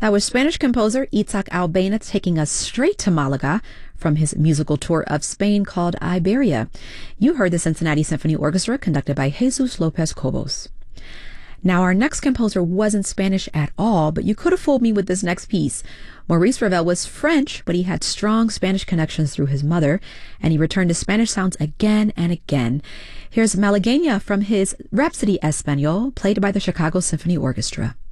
That was Spanish composer Itzhak Albena taking us straight to Malaga from his musical tour of Spain called Iberia. You heard the Cincinnati Symphony Orchestra conducted by Jesus Lopez Cobos. Now, our next composer wasn't Spanish at all, but you could have fooled me with this next piece. Maurice Ravel was French, but he had strong Spanish connections through his mother, and he returned to Spanish sounds again and again. Here's Malagueña from his Rhapsody Español, played by the Chicago Symphony Orchestra.